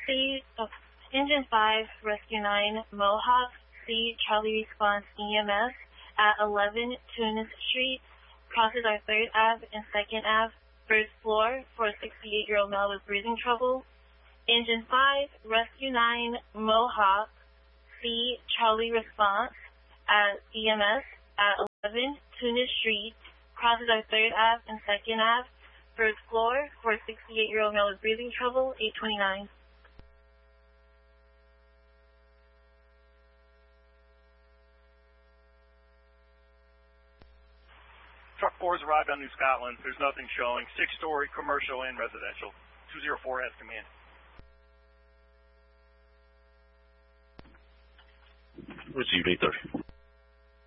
Engine 5, Rescue 9, Mohawk, C, Charlie Response EMS at 11 Tunis Street, crosses our 3rd Ave and 2nd Ave, 1st floor, for a 68-year-old male with breathing trouble. Engine 5, Rescue 9, Mohawk, C, Charlie Response at EMS at 11 Tunis Street, crosses our 3rd Ave and 2nd Ave, 1st floor, for a 68-year-old male with breathing trouble, 829. Truck 4 has arrived on New Scotland. There's nothing showing. 6-story, commercial and residential. 204 has command. Received 830.